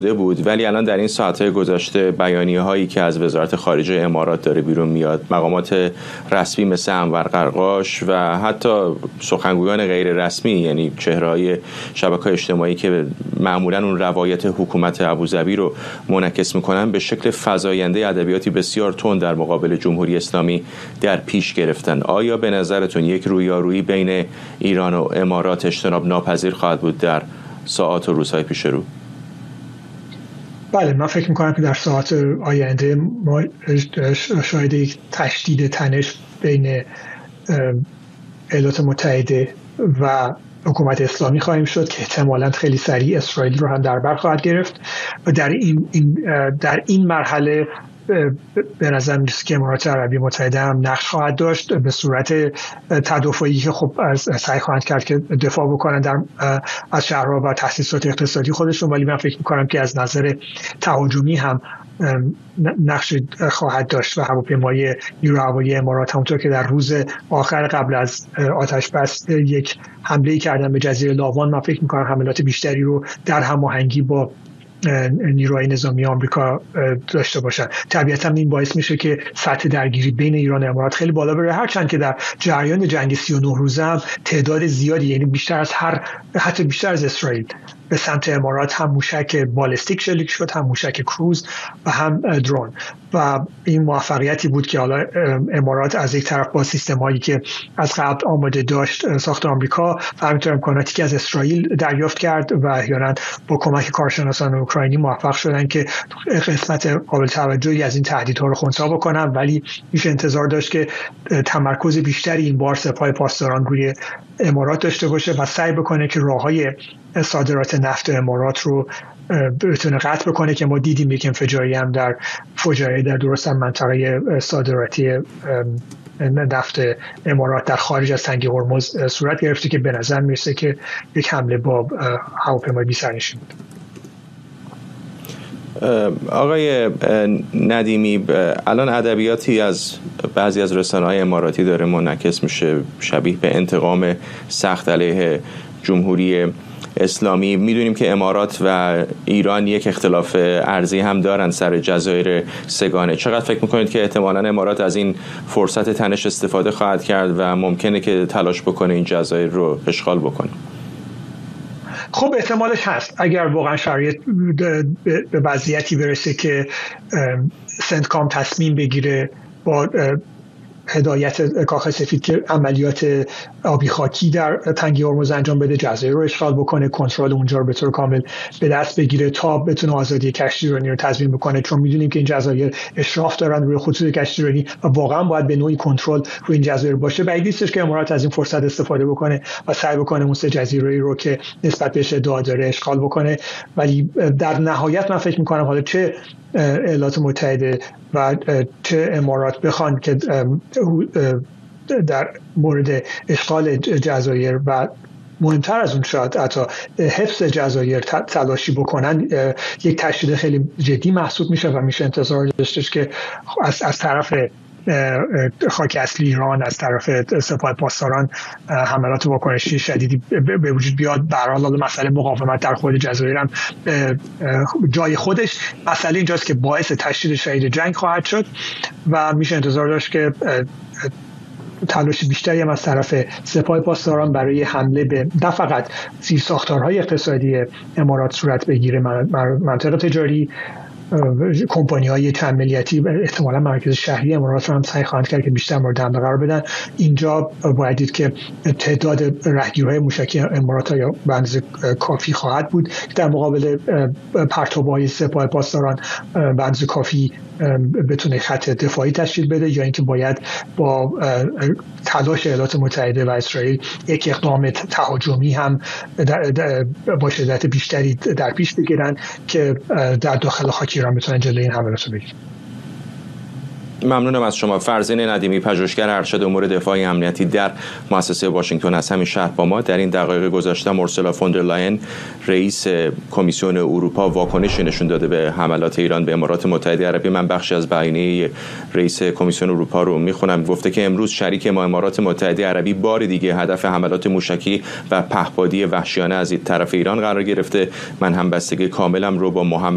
بود، ولی الان در این ساعت‌های گذشته بیانیه‌هایی که از وزارت خارجه امارات داره بیرون میاد، مقامات رسمی مثل انور قرقاش و حتی سخنگویان غیر رسمی، یعنی چهره‌های شبکه‌های اجتماعی که معمولاً اون روایت حکومت ابوظبی رو منعکس می‌کنن، به شکل فزاینده ادبیاتی بسیار تند در مقابل جمهوری اسلامی در پیش گرفتن. آیا به نظرتون یک رویارویی بین ایران و امارات اجتناب ناپذیر خواهد بود در ساعات و روزهای پیش رو؟ بله، من فکر میکنم که در ساعات آینده ما شاهد یک تشدید تنش بین ایالات متحده و حکومت اسلامی خواهیم شد که احتمالاً خیلی سریع اسرائیل رو هم در بر خواهد گرفت و در این مرحله به نظر میرسه که امارات عربی متحده هم نقش خواهد داشت به صورت تدافعی که خب سعی خواهند کرد که دفاع بکنن از شهرها و تأسیسات اقتصادی خودشون، ولی من فکر میکنم که از نظر تهاجمی هم نقش خواهد داشت و هواپیمای نیروی هوایی امارات همونطور که در روز آخر قبل از آتش بس یک حمله کردن به جزیره لاوان، من فکر میکنم حملات بیشتری رو در هماهنگی با نیروهای نظامی آمریکا داشته باشن. طبیعتا این باعث میشه که سطح درگیری بین ایران و امارات خیلی بالا بره، هرچند که در جریان جنگ 39 روزه هم تعداد زیادی، یعنی حتی بیشتر از اسرائیل، به سمت امارات هم موشک بالستیک شلیک شد، هم موشک کروز و هم درون، و این موفقیتی بود که حالا امارات از یک طرف با سیستمایی که از قبل آماده داشت ساخت آمریکا و همینطور امکاناتی که از اسرائیل دریافت کرد و احیانا با کمک کارشناسان اوکراینی موفق شدن که قسمت قابل توجهی از این تهدیدها رو خنثی بکنن، ولی میشه انتظار داشت که تمرکز بیشتری این بار سپاه پاسداران روی امارات داشته باشه و سعی بکنه که راههای صادرات نفت امارات رو بتونه قطع بکنه، که ما دیدیم یک انفجاری هم در درست منطقه صادراتی نفت امارات در خارج از تنگه هرمز صورت گرفته که به نظر میرسه که یک حمله با هواپیمای بی‌سرنشین بود. آقای ندیمی، الان ادبیاتی از بعضی از رسانه‌های اماراتی داره منعکس میشه شبیه به انتقام سخت علیه جمهوری اسلامی. میدونیم که امارات و ایران یک اختلاف ارضی هم دارن سر جزایر سگانه. چقدر فکر میکنید که احتمالاً امارات از این فرصت تنش استفاده خواهد کرد و ممکنه که تلاش بکنه این جزایر رو اشغال بکنه؟ خب احتمالش هست، اگر واقعا شرایط به وضعیتی برسه که سنتکام تصمیم بگیره با هدایت کاخ سفید که عملیات آبی خاکی در تنگه هرمز انجام بده، جزایر رو اشغال بکنه، کنترل اونجا رو به طور کامل به دست بگیره تا بتونه آزادی کشتیرانی رو تضمین بکنه، چون میدونیم که این جزایر اشراف دارن روی خطوط کشتیرانی و واقعا باید به نوعی کنترل روی این جزایر باشه. بعید نیستش که امارات از این فرصت استفاده بکنه و سعی بکنه اون سه جزیره رو که نسبت بهش ادعا داره اشغال بکنه. ولی در نهایت من فکر میکنم حالا چه ایالات متحده و چه امارات بخوان که در مورد اشغال جزایر و مهمتر از اون شاید حتی حفظ جزایر تلاشی بکنن، یک تشدید خیلی جدی محسوب میشه و میشه انتظار داشتش که از طرف خاک اصلی ایران، از طرف سپاه پاسداران حملات واکنشی شدیدی به وجود بیاد. به هر حال مسئله مقاومت در خود جزایر هم جای خودش، مسئله اینجاست که باعث تشدید شدید جنگ خواهد شد و میشه انتظار داشت که تلاش بیشتری هم از طرف سپاه پاسداران برای حمله به نه فقط زیرساختارهای اقتصادی امارات صورت بگیره، منطقه تجاری، کمپانی‌های چند ملیتی، احتمالاً مراکز شهری امارات رو هم سعی خواهند کرد که بیشتر مورد حمله قرار بدن. اینجا باید دید که تعداد راهگیرهای موشکی امارات یا به اندازه کافی خواهد بود که در مقابل پرتاب‌های سپاه پاسداران به اندازه کافی بتونه خط دفاعی تشکیل بده، یا اینکه باید با تلاش ایالات متحده و اسرائیل یک اقدام تهاجمی هم با شدت بیشتری در پیش بگیرن که در داخل خاک ایران بتونن جلوی این حملات رو بگیرن. ممنونم از شما. فرزین ندیمی، پژوهشگر ارشد امور دفاعی امنیتی در مؤسسه واشنگتن از همین شهر با ما. در این دقایق گذشته اورسولا فون در لاین رئیس کمیسیون اروپا واکنش نشون داده به حملات ایران به امارات متحده عربی. من بخشی از بیانیه رئیس کمیسیون اروپا رو میخونم. گفته که امروز شریک ما امارات متحده عربی بار دیگه هدف حملات موشکی و پهپادی وحشیانه از طرف ایران قرار گرفته. من همبستگی کاملم رو با محمد